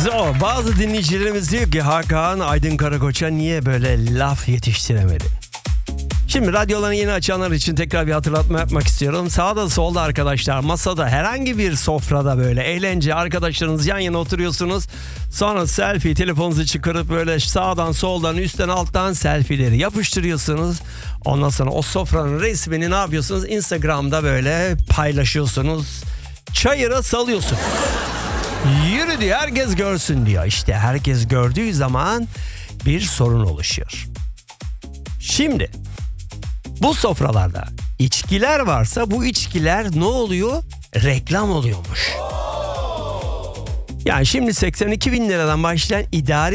Bazı dinleyicilerimiz diyor ki Hakan Aydın Karakoç'a niye böyle laf yetiştiremedin? Şimdi radyolarını yeni açanlar için tekrar bir hatırlatma yapmak istiyorum. Sağda solda arkadaşlar, masada, herhangi bir sofrada böyle eğlence, arkadaşlarınız yan yana oturuyorsunuz. Sonra selfie, telefonunuzu çıkarıp böyle sağdan soldan üstten alttan selfie'leri yapıştırıyorsunuz. Ondan sonra o sofranın resmini ne yapıyorsunuz? Instagram'da böyle paylaşıyorsunuz. Çayıra salıyorsun. Yürü diyor, herkes görsün diyor. İşte herkes gördüğü zaman bir sorun oluşuyor. Şimdi bu sofralarda içkiler varsa bu içkiler ne oluyor? Reklam oluyormuş. Yani şimdi 82 bin liradan başlayan idari